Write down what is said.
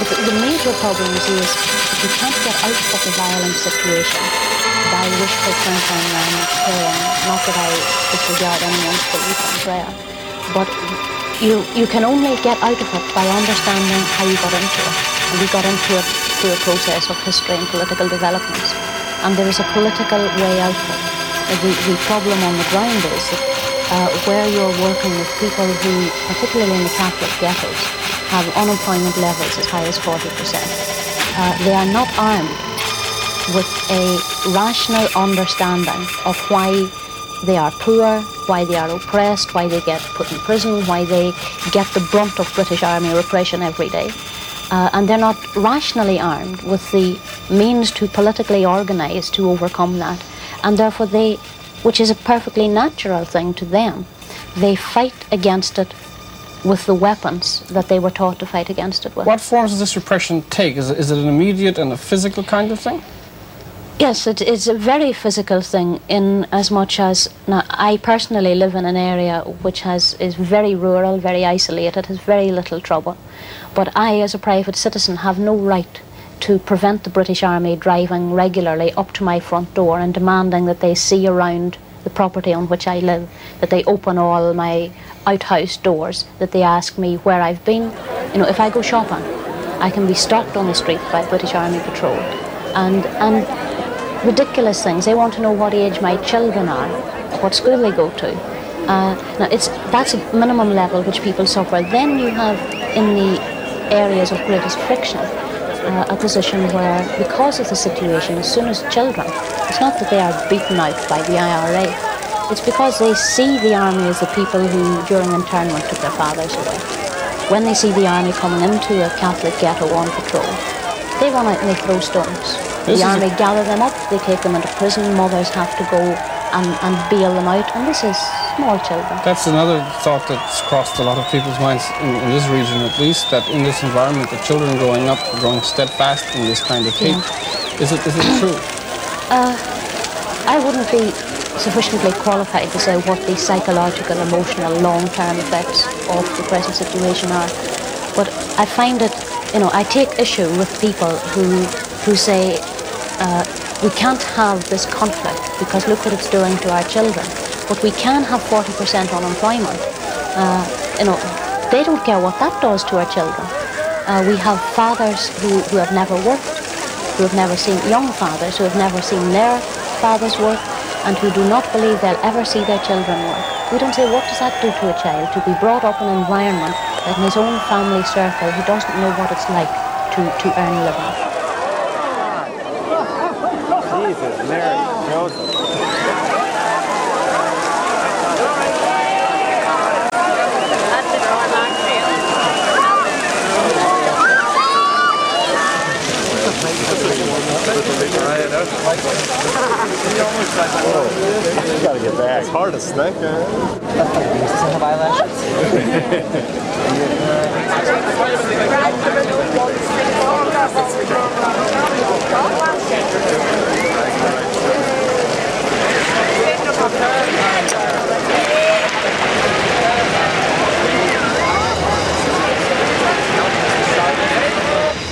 the major problem is if you can't get out of a violent situation by wishful thinking and praying, not that I disregard anyone's belief in prayer, but you can only get out of it by understanding how you got into it. And we got into it through a process of history and political developments. And there is a political way out of it. The problem on the ground is that where you're working with people who, particularly in the Catholic ghettos, have unemployment levels as high as 40%. They are not armed with a rational understanding of why they are poor, why they are oppressed, why they get put in prison, why they get the brunt of British Army repression every day. And they're not rationally armed with the means to politically organise to overcome that. And therefore they, which is a perfectly natural thing to them, they fight against it with the weapons that they were taught to fight against it with. What forms does this repression take? Is it an immediate and a physical kind of thing? Yes, it's a very physical thing in as much as, now I personally live in an area which is very rural, very isolated, has very little trouble. But I, as a private citizen, have no right to prevent the British Army driving regularly up to my front door and demanding that they see around the property on which I live, that they open all my outhouse doors, that they ask me where I've been. You know, if I go shopping, I can be stopped on the street by British Army patrol. And ridiculous things. They want to know what age my children are, what school they go to. Now, that's a minimum level which people suffer. Then you have, in the areas of greatest friction, a position where, because of the situation, as soon as children, it's not that they are beaten out by the IRA, it's because they see the army as the people who, during internment, took their fathers away. When they see the army coming into a Catholic ghetto on patrol, they run out and they throw stones. The army gather them up, they take them into prison, mothers have to go and bail them out, and this is small children. That's another thought that's crossed a lot of people's minds, in this region at least, that in this environment, the children growing up are growing steadfast in this kind of hate. Yeah. Is it true? I wouldn't be sufficiently qualified to say what the psychological, emotional, long-term effects of the present situation are. But I find it, you know, I take issue with people who say, we can't have this conflict because look what it's doing to our children. But we can have 40% unemployment. You know, they don't care what that does to our children. We have fathers who have never worked, who have never seen, young fathers who have never seen their fathers work, and who do not believe they'll ever see their children work. We don't say, what does that do to a child, to be brought up in an environment that in his own family circle he doesn't know what it's like to earn a living. Jesus, Mary, Joseph. You gotta get back. It's hard to snake, man. You still have eyelashes?